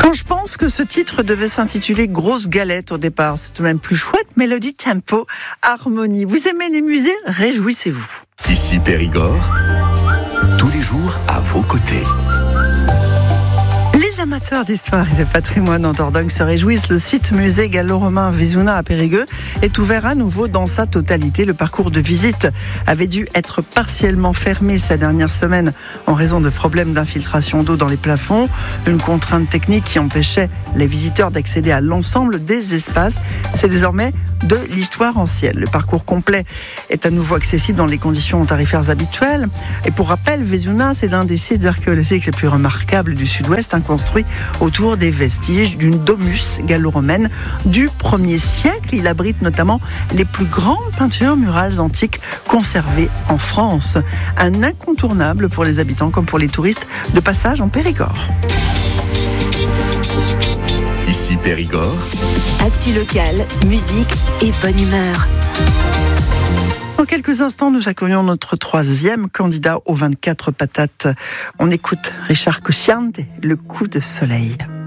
Quand je pense que ce titre devait s'intituler Grosse Galette au départ, c'est tout de même plus chouette. Mélodie, tempo, harmonie. Vous aimez les musées? Réjouissez-vous. Ici Périgord, tous les jours à vos côtés. Les amateurs d'histoire et de patrimoine en Dordogne se réjouissent. Le site musée gallo-romain Vézuna à Périgueux est ouvert à nouveau dans sa totalité. Le parcours de visite avait dû être partiellement fermé ces dernières semaines en raison de problèmes d'infiltration d'eau dans les plafonds, une contrainte technique qui empêchait les visiteurs d'accéder à l'ensemble des espaces. C'est désormais de l'histoire ancienne. Le parcours complet est à nouveau accessible dans les conditions tarifaires habituelles. Et pour rappel, Vézuna, c'est l'un des sites archéologiques les plus remarquables du sud-ouest, construit autour des vestiges d'une domus gallo-romaine du 1er siècle. Il abrite notamment les plus grandes peintures murales antiques conservées en France. Un incontournable pour les habitants comme pour les touristes de passage en Périgord. Ici Périgord. Actu locale, musique et bonne humeur. Dans quelques instants, nous accueillons notre troisième candidat aux 24 patates. On écoute Richard Cusciante, Le coup de soleil.